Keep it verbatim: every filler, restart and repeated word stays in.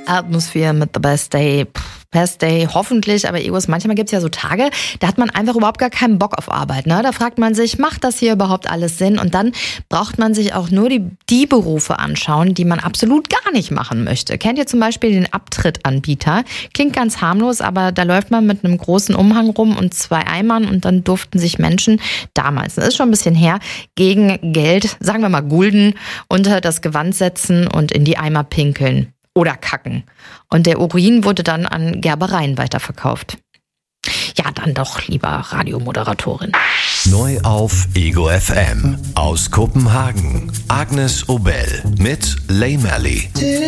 Atmosphere mit The Best Day. Pff, Best Day, hoffentlich, aber Egos, manchmal gibt es ja so Tage, da hat man einfach überhaupt gar keinen Bock auf Arbeit. Ne? Da fragt man sich, macht das hier überhaupt alles Sinn? Und dann braucht man sich auch nur die, die Berufe anschauen, die man absolut gar nicht machen möchte. Kennt ihr zum Beispiel den Abtrittanbieter? Klingt ganz harmlos, aber da läuft man mit einem großen Umhang rum und zwei Eimern und dann durften sich Menschen damals, das ist schon ein bisschen her, gegen Geld, sagen wir mal Gulden, unter das Gewand setzen und in die Eimer pinkeln. Oder kacken. Und der Urin wurde dann an Gerbereien weiterverkauft. Ja, dann doch lieber Radiomoderatorin. Neu auf Ego F M. Aus Kopenhagen. Agnes Obel mit Lay Merli.